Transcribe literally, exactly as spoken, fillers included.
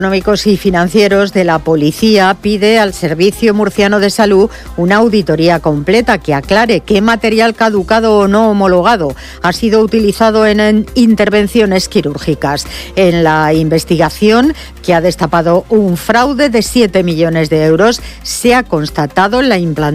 Económicos y financieros de la policía pide al Servicio Murciano de Salud una auditoría completa que aclare qué material caducado o no homologado ha sido utilizado en intervenciones quirúrgicas. En la investigación, que ha destapado un fraude de siete millones de euros, se ha constatado la implantación